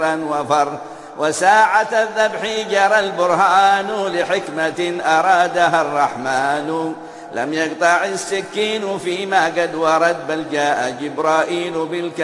وفر، وساعة الذبح جرى البرهان لحكمة أرادها الرحمن. لم يقطع السكين فيما قد ورد، بل جاء جبرائيل بالكلام